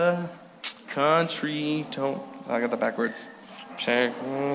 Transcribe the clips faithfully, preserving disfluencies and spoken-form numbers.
country, don't, I got that backwards. Check.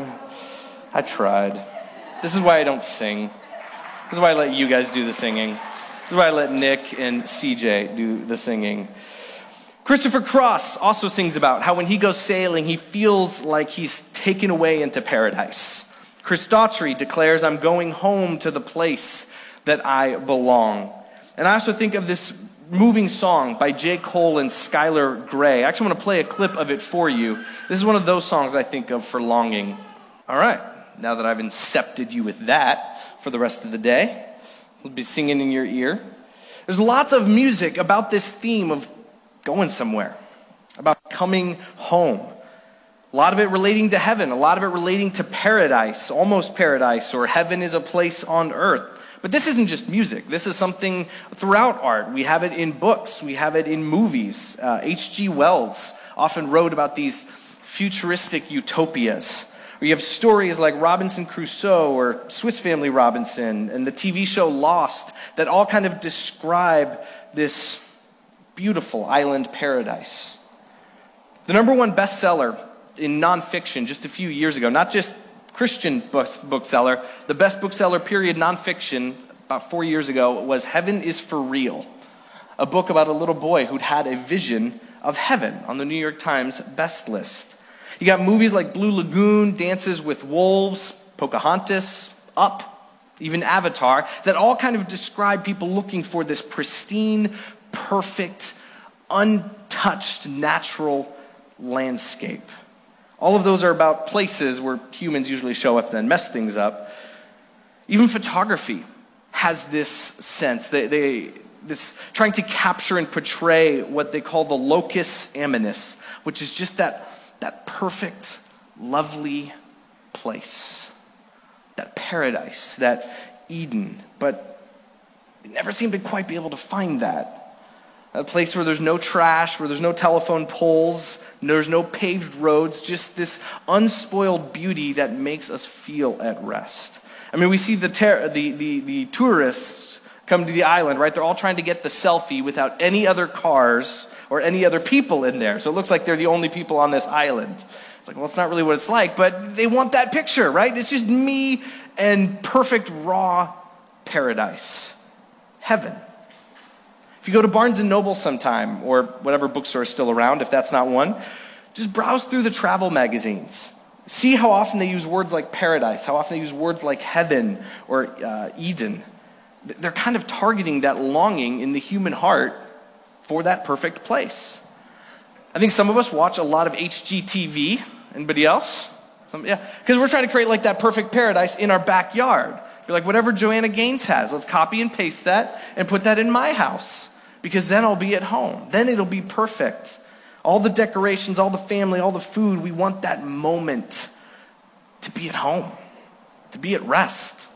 I tried. This is why I don't sing. This is why I let you guys do the singing. This is why I let Nick and C J do the singing. Christopher Cross also sings about how when he goes sailing, he feels like he's taken away into paradise. Chris Daughtry declares, "I'm going home to the place that I belong." And I also think of this moving song by J. Cole and Skylar Grey. I actually want to play a clip of it for you. This is one of those songs I think of for longing. All right, now that I've incepted you with that for the rest of the day, we'll be singing in your ear. There's lots of music about this theme of going somewhere, about coming home. A lot of it relating to heaven, a lot of it relating to paradise, almost paradise, or heaven is a place on earth. But this isn't just music. This is something throughout art. We have it in books. We have it in movies. Uh, H G Wells often wrote about these futuristic utopias. Or you have stories like Robinson Crusoe or Swiss Family Robinson and the T V show Lost that all kind of describe this beautiful island paradise. The number one bestseller in nonfiction just a few years ago, not just Christian book, bookseller, the best bookseller period nonfiction about four years ago was Heaven is for Real, a book about a little boy who'd had a vision of heaven on the New York Times best list. You got movies like Blue Lagoon, Dances with Wolves, Pocahontas, Up, even Avatar, that all kind of describe people looking for this pristine, perfect, untouched natural landscape. All of those are about places where humans usually show up and mess things up. Even photography has this sense, they, they, this trying to capture and portray what they call the locus amonis, which is just that, that perfect, lovely place, that paradise, that Eden. But we never seem to quite be able to find that. A place where there's no trash, where there's no telephone poles, there's no paved roads, just this unspoiled beauty that makes us feel at rest. I mean, we see the, ter- the, the, the tourists come to the island, right? They're all trying to get the selfie without any other cars or any other people in there. So it looks like they're the only people on this island. It's like, well, it's not really what it's like, but they want that picture, right? It's just me and perfect raw paradise. Heaven. If you go to Barnes and Noble sometime, or whatever bookstore is still around, if that's not one, just browse through the travel magazines. See how often they use words like paradise, how often they use words like heaven or uh, Eden. They're kind of targeting that longing in the human heart for that perfect place. I think some of us watch a lot of H G T V. Anybody else? Some, yeah, because we're trying to create like that perfect paradise in our backyard. Be like, whatever Joanna Gaines has, let's copy and paste that and put that in my house. Because then I'll be at home. Then it'll be perfect. All the decorations, all the family, all the food, we want that moment to be at home, to be at rest.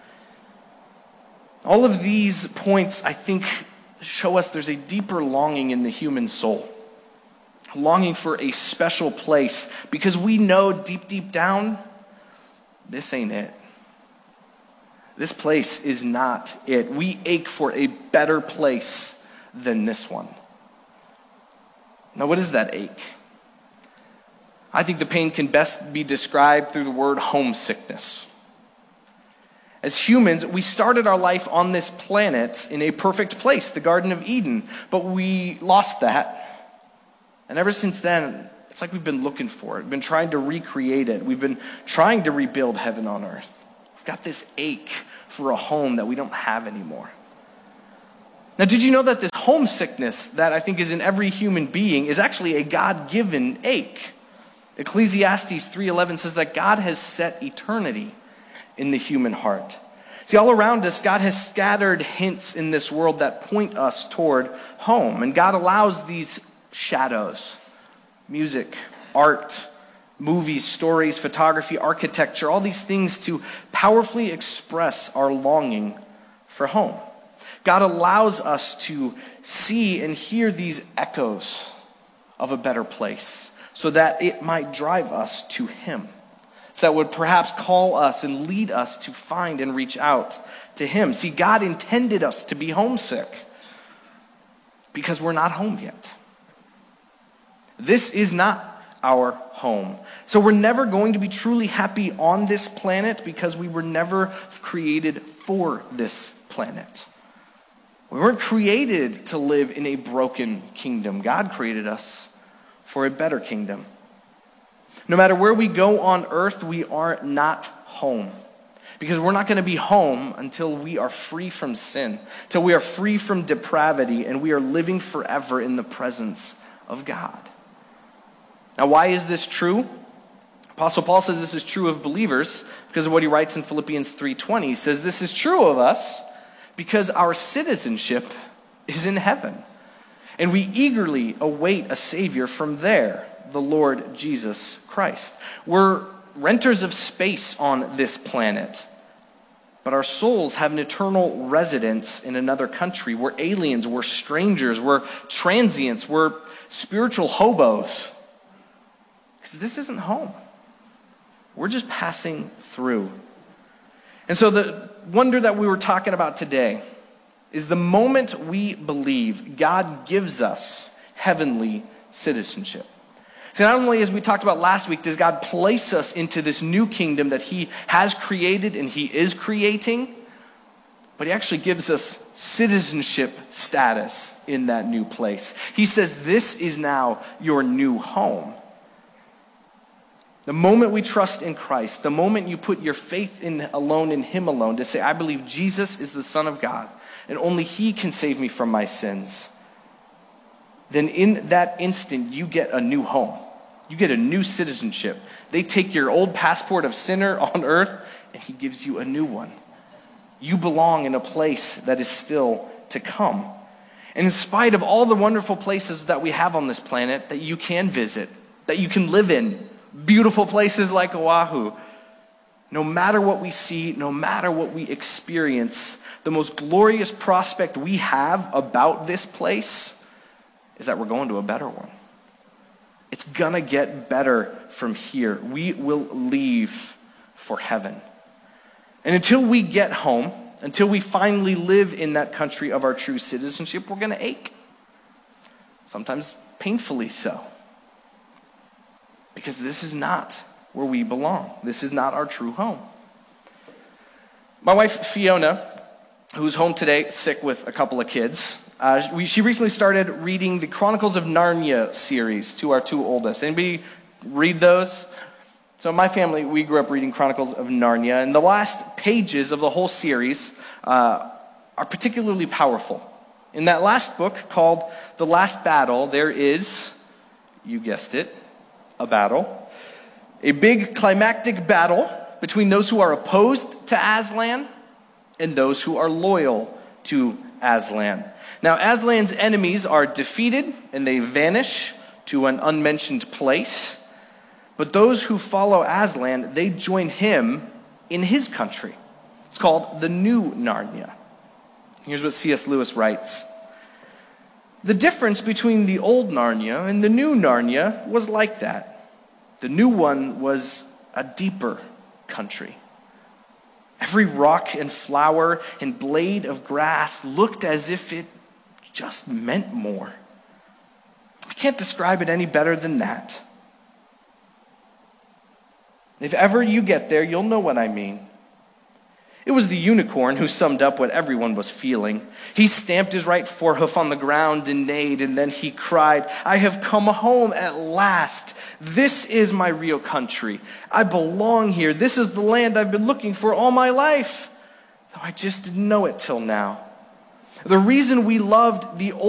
All of these points, I think, show us there's a deeper longing in the human soul. Longing for a special place, because we know deep, deep down, this ain't it. This place is not it. We ache for a better place than this one. Now, what is that ache? I think the pain can best be described through the word homesickness. As humans, we started our life on this planet in a perfect place, the Garden of Eden, but we lost that. And ever since then, it's like we've been looking for it. We've been trying to recreate it. We've been trying to rebuild heaven on earth. We've got this ache for a home that we don't have anymore. Now, did you know that this homesickness that I think is in every human being is actually a God-given ache? Ecclesiastes three eleven says that God has set eternity in the human heart. See, all around us, God has scattered hints in this world that point us toward home. And God allows these shadows, music, art, movies, stories, photography, architecture, all these things to powerfully express our longing for home. God allows us to see and hear these echoes of a better place so that it might drive us to Him. So that would perhaps call us and lead us to find and reach out to Him. See, God intended us to be homesick because we're not home yet. This is not our home. So we're never going to be truly happy on this planet because we were never created for this planet. We weren't created to live in a broken kingdom. God created us for a better kingdom. No matter where we go on earth, we are not home. Because we're not going to be home until we are free from sin, until we are free from depravity, and we are living forever in the presence of God. Now, why is this true? Apostle Paul says this is true of believers because of what he writes in Philippians three twenty. He says this is true of us because our citizenship is in heaven, and we eagerly await a Savior from there, the Lord Jesus Christ. We're renters of space on this planet, but our souls have an eternal residence in another country. We're aliens, we're strangers, we're transients, we're spiritual hobos. Because this isn't home. We're just passing through. And so the wonder that we were talking about today is the moment we believe, God gives us heavenly citizenship. So not only, as we talked about last week, does God place us into this new kingdom that he has created and he is creating, but he actually gives us citizenship status in that new place. He says, this is now your new home. The moment we trust in Christ, the moment you put your faith in alone in him alone, to say, I believe Jesus is the Son of God, and only he can save me from my sins, then in that instant, you get a new home. You get a new citizenship. They take your old passport of sinner on earth, and he gives you a new one. You belong in a place that is still to come. And in spite of all the wonderful places that we have on this planet that you can visit, that you can live in, beautiful places like Oahu, no matter what we see, no matter what we experience, the most glorious prospect we have about this place is that we're going to a better one. It's gonna get better from here. We will leave for heaven. And until we get home, until we finally live in that country of our true citizenship, we're gonna ache. Sometimes painfully so. Because this is not where we belong. This is not our true home. My wife, Fiona, who's home today, sick with a couple of kids, uh, we, she recently started reading the Chronicles of Narnia series to our two oldest. Anybody read those? So in my family, we grew up reading Chronicles of Narnia, and the last pages of the whole series uh, are particularly powerful. In that last book called The Last Battle, there is, you guessed it, a battle. A big climactic battle between those who are opposed to Aslan and those who are loyal to Aslan. Now, Aslan's enemies are defeated and they vanish to an unmentioned place. But those who follow Aslan, they join him in his country. It's called the New Narnia. Here's what C S Lewis writes. The difference between the old Narnia and the new Narnia was like that. The new one was a deeper country. Every rock and flower and blade of grass looked as if it just meant more. I can't describe it any better than that. If ever you get there, you'll know what I mean. It was the unicorn who summed up what everyone was feeling. He stamped his right forehoof on the ground and neighed, and then he cried, I have come home at last. This is my real country. I belong here. This is the land I've been looking for all my life, though I just didn't know it till now. The reason we loved the old